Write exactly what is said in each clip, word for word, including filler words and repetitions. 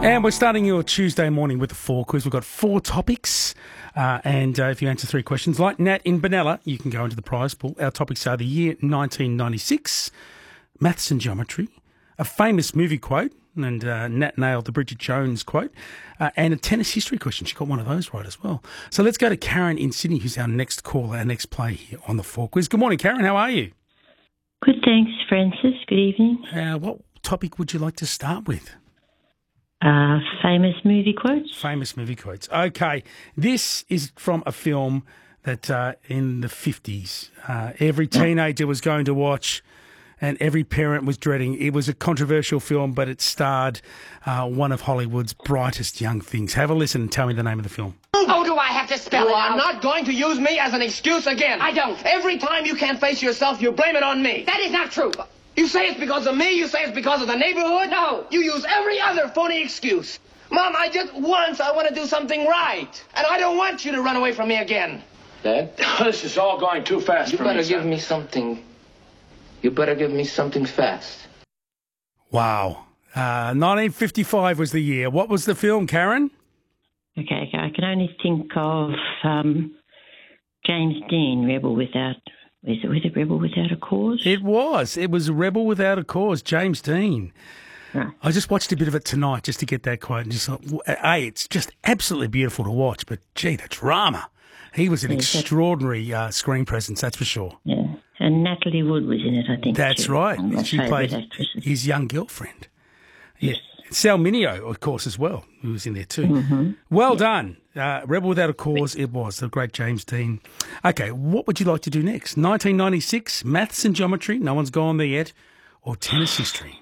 And we're starting your Tuesday morning with the four quiz. We've got four topics, uh, and uh, if you answer three questions, like Nat in Benalla, you can go into the prize pool. Our topics are the year nineteen ninety-six, maths and geometry, a famous movie quote, and uh, Nat nailed the Bridget Jones quote, uh, and a tennis history question. She got one of those right as well. So let's go to Karen in Sydney, who's our next caller, our next play here on the four quiz. Good morning, Karen. How are you? Good, thanks, Francis. Good evening. Uh, what topic would you like to start with? Uh, famous movie quotes. Famous movie quotes. Okay, this is from a film that uh, in the fifties, uh, every teenager was going to watch and every parent was dreading. It was a controversial film, but it starred uh, one of Hollywood's brightest young things. Have a listen and tell me the name of the film. Oh, do I have to spell You it are out? not going to use me as an excuse again. I don't. Every time you can't face yourself, you blame it on me. That is not true. You say it's because of me, you say it's because of the neighborhood. No. You use every other phony excuse. Mom, I just once I want to do something right. And I don't want you to run away from me again. Dad, this is all going too fast You for better me, give son. me something. You better give me something fast. Wow. Uh, nineteen fifty-five was the year. What was the film, Karen? Okay, okay, I can only think of um, James Dean, Rebel Without... Is it with a Rebel Without a Cause? It was. It was Rebel Without a Cause, James Dean. Right. I just watched a bit of it tonight just to get that quote. And just thought, A, it's just absolutely beautiful to watch, but, gee, the drama. He was an Yes, that- extraordinary uh, screen presence, that's for sure. Yeah, and Natalie Wood was in it, I think. That's too. right. One of my She favourite played actresses. his young girlfriend. Yeah. Sal Mineo, of course, as well, who was in there too. Mm-hmm. Well done. Uh, Rebel Without a Cause, it was, the great James Dean. Okay, what would you like to do next? nineteen ninety-six, maths and geometry, no one's gone there yet, or tennis history?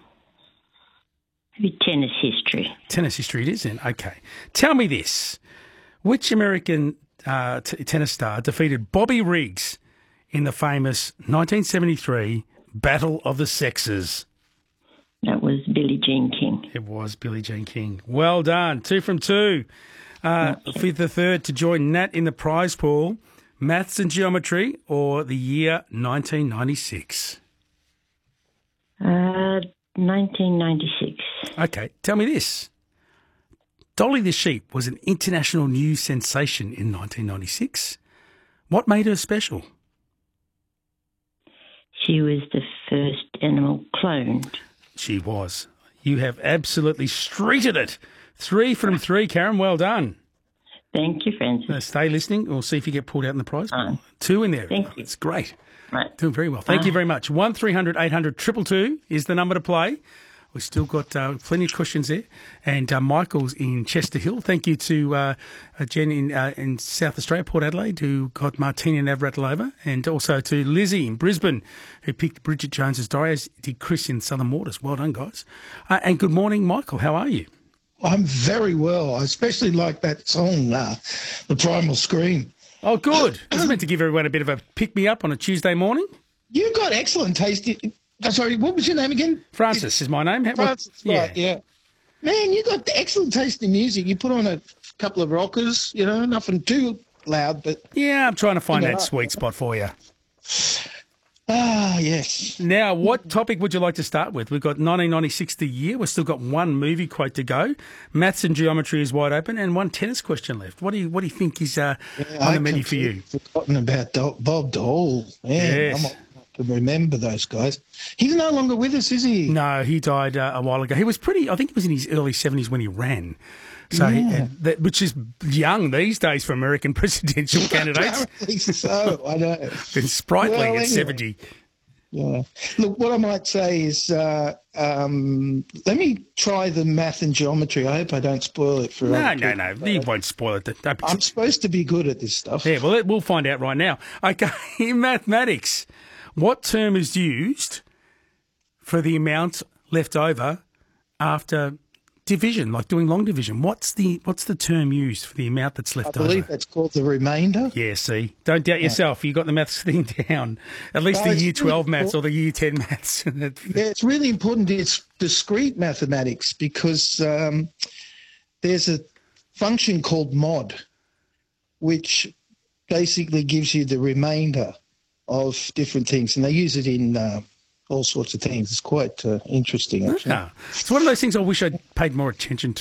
Maybe tennis history. Tennis history it is then, okay. Tell me this, which American uh, t- tennis star defeated Bobby Riggs in the famous nineteen seventy-three Battle of the Sexes? That was Billie Jean King. It was Billie Jean King. Well done. Two from two. Uh, for the third to join Nat in the prize pool, maths and geometry or the year nineteen ninety-six? Uh, nineteen ninety-six. Okay, tell me this. Dolly the sheep was an international news sensation in nineteen ninety-six. What made her special? She was the first animal cloned. She was. You have absolutely streeted it. Three from three, Karen. Well done. Thank you, Francis. Uh, stay listening. We'll see if you get pulled out in the prize pool. Fine. Two in there. Thank you. It's great. Right. Doing very well. Thank you very much. one three hundred eight hundred two two two is the number to play. We've still got uh, plenty of questions there. And uh, Michael's in Chester Hill. Thank you to uh, uh, Jen in, uh, in South Australia, Port Adelaide, who got Martina Navratilova. And also to Lizzie in Brisbane, who picked Bridget Jones's Diary, as did Chris in Southern Waters. Well done, guys. Uh, and good morning, Michael. How are you? I'm very well. I especially like that song, uh, The Primal Scream. Oh, good. It's meant to give everyone a bit of a pick-me-up on a Tuesday morning. You got excellent taste. in- oh, sorry, what was your name again? Francis is my name. How- what- Francis, right, yeah. Man, you got excellent taste in music. You put on a couple of rockers, you know, nothing too loud, but Yeah, I'm trying to find Yeah. that sweet spot for you. ah, yes. Now, what topic would you like to start with? We've got nineteen ninety-six the year. We've still got one movie quote to go. Maths and geometry is wide open, and one tennis question left. What do you What do you think is uh, on I the menu for you? completely forgotten about Do- Bob Dole. Man, Yes. I'm not to remember those guys. He's no longer with us, is he? No, he died uh, a while ago. He was pretty. I think he was in his early seventies when he ran. So, he, Yeah. uh, that, which is young these days for American presidential candidates. Apparently so, I know. Been sprightly Well, at anyway. seventy. Yeah. Look, what I might say is, uh, um, let me try the math and geometry. I hope I don't spoil it for No, other no, people. no. You won't spoil it. Don't be I'm supposed to be good at this stuff. Yeah, well, we'll find out right now. Okay, in mathematics, what term is used for the amount left over after division, like doing long division? What's the what's the term used for the amount that's I left believe over? that's called the remainder. Yeah, see, don't doubt yourself. You got the maths thing down. At least No, the it's year really twelve maths cool. or the year ten maths. Yeah, it's really important. It's discrete mathematics because um, there's a function called mod, which basically gives you the remainder of different things, and they use it in uh, all sorts of things. It's quite uh, interesting, actually. Yeah. It's one of those things I wish I'd paid more attention to.